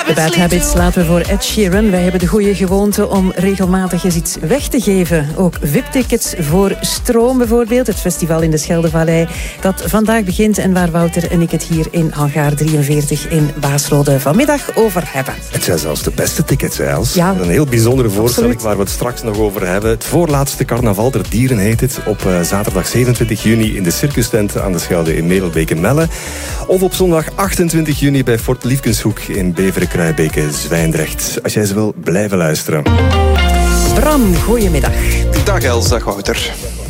De Bad Habits laten we voor Ed Sheeran. Wij hebben de goede gewoonte om regelmatig eens iets weg te geven. Ook VIP-tickets voor Stroom bijvoorbeeld. Het festival in de Scheldevallei dat vandaag begint en waar Wouter en ik het hier in Hangaar 43 in Baasrode vanmiddag over hebben. Het zijn zelfs de beste tickets, Els. Ja. Een heel bijzondere voorstelling Absoluut. waar we het straks nog over hebben. Het voorlaatste carnaval der dieren heet het. Op zaterdag 27 juni in de Circustent aan de Schelde in Merelbeke-Melle. Of op zondag 28 juni bij Fort Liefkenshoek in Beveren-Kruibeke-Zwijndrecht. Als jij ze wil, blijven luisteren. Bram, goedemiddag. Dag Els, dag Wouter.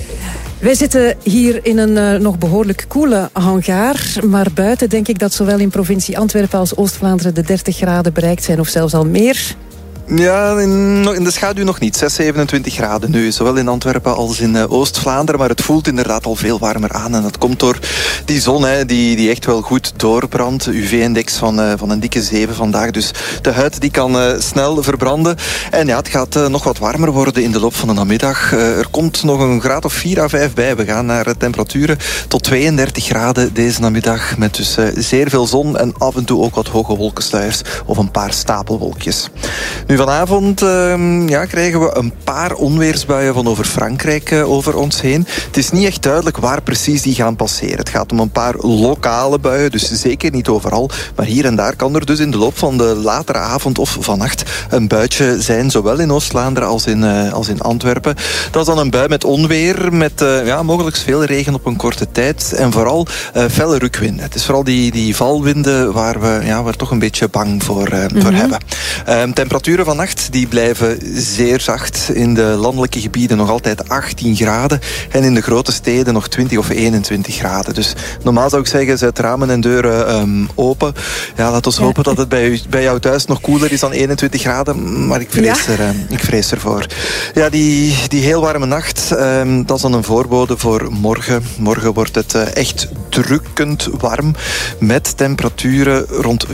Wij zitten hier in een nog behoorlijk koele hangaar. Maar buiten denk ik dat zowel in provincie Antwerpen als Oost-Vlaanderen de 30 graden bereikt zijn of zelfs al meer. Ja, in de schaduw nog niet. 27 graden nu, zowel in Antwerpen als in Oost-Vlaanderen. Maar het voelt inderdaad al veel warmer aan. En dat komt door die zon die echt wel goed doorbrandt. UV-index van een dikke 7 vandaag. Dus de huid die kan snel verbranden. En ja, het gaat nog wat warmer worden in de loop van de namiddag. Er komt nog een graad of 4 à 5 bij. We gaan naar temperaturen tot 32 graden deze namiddag. Met dus zeer veel zon en af en toe ook wat hoge wolkensluiers of een paar stapelwolkjes. Nu, vanavond krijgen we een paar onweersbuien van over Frankrijk over ons heen. Het is niet echt duidelijk waar precies die gaan passeren. Het gaat om een paar lokale buien, dus zeker niet overal. Maar hier en daar kan er dus in de loop van de latere avond of vannacht een buitje zijn, zowel in Oost-Vlaanderen als in Antwerpen. Dat is dan een bui met onweer, met mogelijk veel regen op een korte tijd en vooral felle rukwinden. Het is vooral die valwinden waar we toch een beetje bang voor hebben. Temperaturen vannacht die blijven zeer zacht. In de landelijke gebieden nog altijd 18 graden. En in de grote steden nog 20 of 21 graden. Dus normaal zou ik zeggen, zet ramen en deuren open. Ja, laat ons hopen dat het bij jou thuis nog koeler is dan 21 graden. Maar ik vrees ervoor. Ja, die heel warme nacht, dat is dan een voorbode voor morgen. Morgen wordt het echt drukkend warm. Met temperaturen rond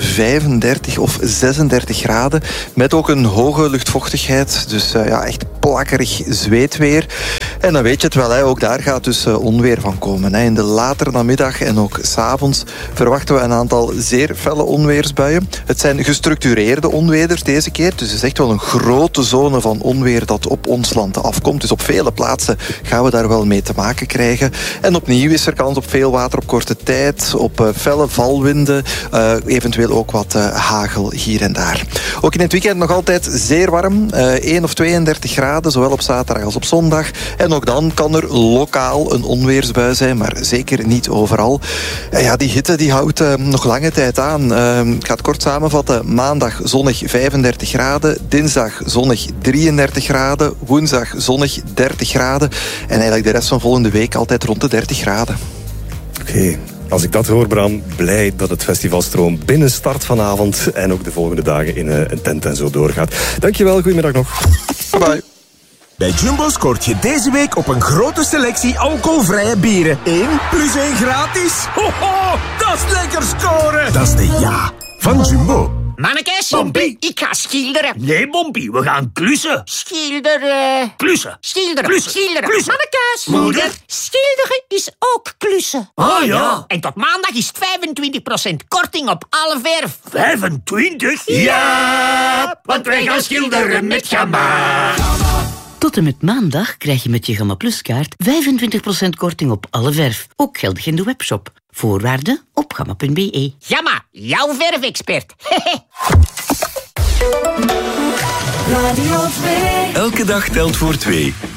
35 of 36 graden. Met ook een hoge luchtvochtigheid. Dus echt plakkerig zweetweer. En dan weet je het wel, ook daar gaat dus onweer van komen. In de latere namiddag en ook 's avonds verwachten we een aantal zeer felle onweersbuien. Het zijn gestructureerde onweders deze keer. Dus het is echt wel een grote zone van onweer dat op ons land afkomt. Dus op vele plaatsen gaan we daar wel mee te maken krijgen. En opnieuw is er kans op veel water op korte tijd. Op felle valwinden. Eventueel ook wat hagel hier en daar. Ook in het weekend nog altijd zeer warm. 1 of 32 graden, zowel op zaterdag als op zondag. En ook dan kan er lokaal een onweersbui zijn, maar zeker niet overal. Ja, die hitte die houdt nog lange tijd aan. Ik ga het kort samenvatten. Maandag zonnig 35 graden. Dinsdag zonnig 33 graden. Woensdag zonnig 30 graden. En eigenlijk de rest van volgende week altijd rond de 30 graden. Oké. Als ik dat hoor, Bram, blij dat het festival Stroom binnen start vanavond en ook de volgende dagen in een tent en zo doorgaat. Dankjewel, goedemiddag nog. Bye bye. Bij Jumbo scoort je deze week op een grote selectie alcoholvrije bieren. 1 plus 1 gratis. Ho, ho, dat is lekker scoren. Dat is de ja van Jumbo. Mannekes, Bompie. ik ga schilderen. Nee, Bompie, we gaan klussen. Schilderen. Klussen. Schilderen. Klussen. Schilderen. Klussen. Mannekes. Moeder. Schilderen is ook klussen. Ah, ja. En tot maandag is het 25% korting op alle verf. 25? Ja, want wij gaan schilderen met Gamma. Tot en met maandag krijg je met je Gamma Plus kaart 25% korting op alle verf. Ook geldig in de webshop. Voorwaarden op gamma.be. Gamma, jouw verfexpert. Radio 2. Elke dag telt voor 2.